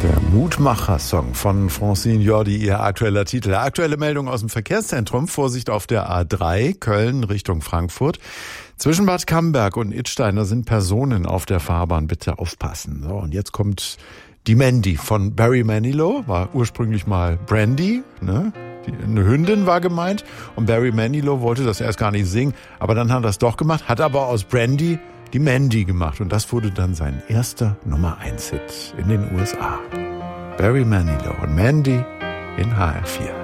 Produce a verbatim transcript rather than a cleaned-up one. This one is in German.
Der Mutmacher-Song von Francine Jordi, ihr aktueller Titel. Aktuelle Meldung aus dem Verkehrszentrum. Vorsicht auf der A drei, Köln Richtung Frankfurt. Zwischen Bad Camberg und Idstein, da sind Personen auf der Fahrbahn. Bitte aufpassen. So, und jetzt kommt die Mandy von Barry Manilow. War ursprünglich mal Brandy, ne? Die, eine Hündin war gemeint. Und Barry Manilow wollte das erst gar nicht singen. Aber dann hat er es doch gemacht. Hat aber aus Brandy die Mandy gemacht. Und das wurde dann sein erster Nummer eins Hit in den U S A. Barry Manilow und Mandy in H R vier.